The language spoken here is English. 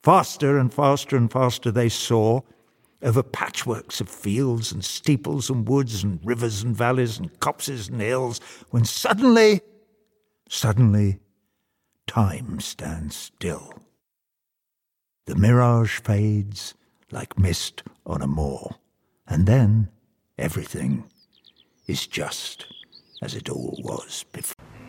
Faster and faster and faster they soar, over patchworks of fields and steeples and woods and rivers and valleys and copses and hills, when suddenly, time stands still. The mirage fades like mist on a moor, and then everything is just as it all was before.